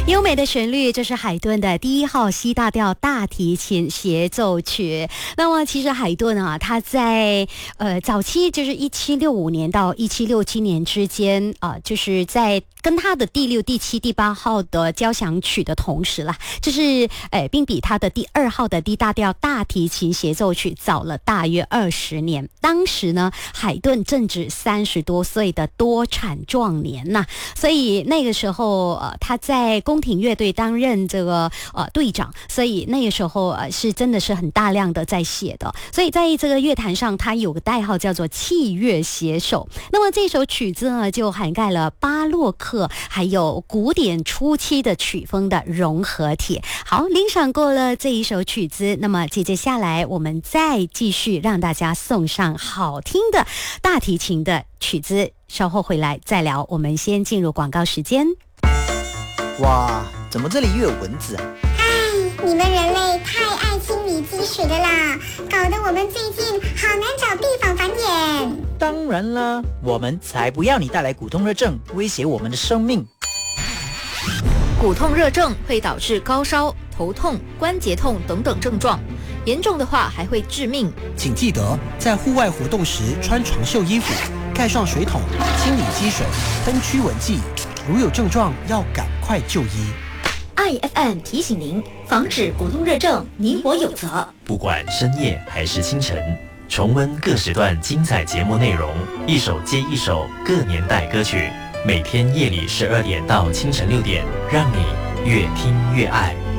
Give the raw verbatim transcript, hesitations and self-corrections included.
优美的旋律，这是海顿的第一号 C 大调大提琴协奏曲。那么其实海顿啊，他在呃早期就是一七六五年到一七六七年之间啊、呃，就是在跟他的第六、第七、第八号的交响曲的同时啦，就是呃，并比他的第二号的 D 大调大提琴协奏曲早了大约二十年。当时呢，海顿正值三十多岁的多产壮年呐、啊，所以那个时候呃，他在宫廷乐队担任这个呃队长，所以那个时候呃是真的是很大量的在写的，所以在这个乐坛上，他有个代号叫做器乐写手。那么这首曲子呢，就涵盖了巴洛克还有古典初期的曲风的融合体。好，欣赏过了这一首曲子，那么接着下来我们再继续让大家送上好听的大提琴的曲子，稍后回来再聊。我们先进入广告时间。 哇，怎么这里又有蚊子啊？ 唉，你们人类太爱清理积水了啦，搞得我们最近好难找地方繁衍。 当然啦，我们才不要你带来骨痛热症，威胁我们的生命。 骨痛热症会导致高烧、头痛、关节痛等等症状，严重的话还会致命。 请记得在户外活动时穿长袖衣服，盖上水桶，清理积水，喷驱蚊剂。如有症状，要赶快就医。 I F M 提醒您，防止骨痛热症，你我有责。 不管深夜还是清晨，重温各时段精彩节目内容，一首接一首各年代歌曲，每天夜里十二点到清晨六点，让你越听越爱。